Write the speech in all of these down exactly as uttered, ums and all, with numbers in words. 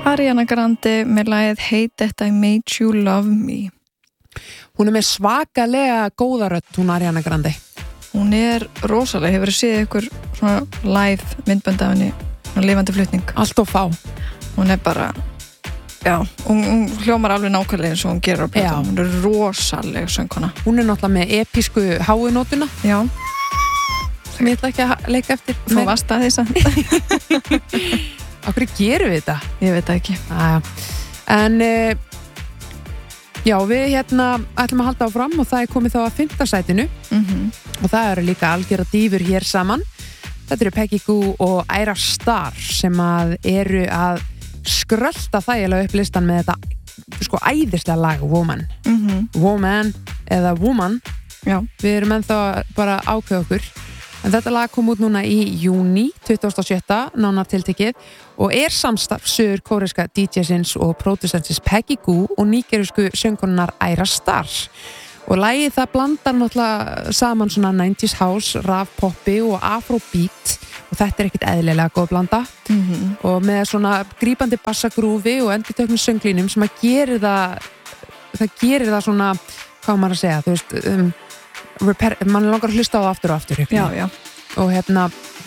Ariana Grande með lagið Hate That I Made You Love Me. Hún er með svakalega góða rödd, hún Ariana Grande. Hún er rosalega, hefur séð ykkur svona live myndbönd af henni, svona lifandi flutning. Allt og fá. Hún er bara, já, hún, hún hljómar alveg nákvæmlega eins og hún gerir á plötum. Hún er rosalega söngkona. Hún er náttúrulega með episku háunótuna. Já. Sem ég ætla ekki að leika eftir. Þú varst að þess Akkur gerum við þetta? Ég veit það ekki. Aja. En uh, já, við hérna ætlum að halda áfram og það er komið þá að fimmta sætinu mm-hmm. og það eru líka algjöra dýfur hér saman. Þetta eru Peggy Gou og Ayra Starr sem að eru að skrölda þægilega upp listan með þetta sko æðislega lag Woman. Mm-hmm. Woman eða Woman. Já. Við erum ennþá bara ákveð okkur. En þetta lag kom út núna í júní tuttugasta og sjötta, nánar tiltekið og er samstarf suður kóreska D J-sins og pródusentsins Peggy Gou og nígerísku söngkonunnar Ayra Starr. Og lagið það blandar náttúrulega saman svona nineties house, raf-poppi og afrobeat og þetta er ekkit eðlilega góð blanda mm-hmm. og með svona grípandi bassagrúfi og endurtöknum sönglínum sem að gerir það það gerir það svona, hvað maður að segja, þú veist um, Repair, mann langar að hlusta á það aftur og aftur já, já. og hérna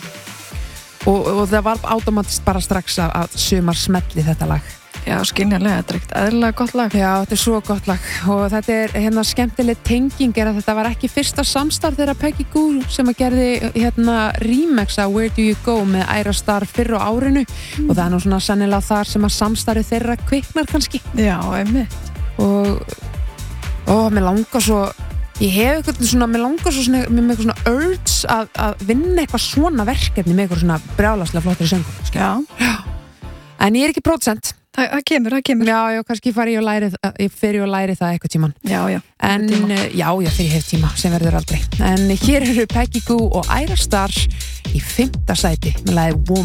og, og það var automatist bara strax að, að sumar smelli þetta lag já, skynjarlega, þetta er ekkert eðlilega gott lag já, þetta er svo gott lag og þetta er hérna skemmtileg tenging er að þetta var ekki fyrsta samstarf þeirra Peggy Gou sem að gerði hérna remix að Where Do You Go með Ayra Starr fyrr á árinu mm. og það er nú svona sennilega þar sem að samstarfi þeirra kviknar kannski já, einmitt og, og mér langar svo ég hef eitthvað svona, mér langar svo svona, með eitthvað svona urge að, að vinna eitthvað svona verkefni með eitthvað svona brjálaslega flottri söngur. Já. Já. En ég er ekki pródusent. Það, það kemur, það kemur. Já, já, kannski fari ég og læri, ég fer ég og læri það eitthvað tíman. Já, já. En, já, já, fyrir ég hef tíma, sem verður aldrei. En hér eru Peggy Gou og Ayra Starr í fimmta sæti með lagið Woman.